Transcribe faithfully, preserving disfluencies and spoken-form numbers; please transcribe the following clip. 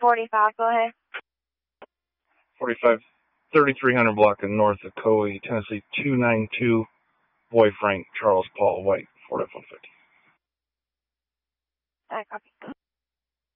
forty-five, go ahead. forty-five, thirty-three hundred block in north of Coe, Tennessee, two nine two, Boy Frank, Charles Paul White, Ford F one fifty. I copy.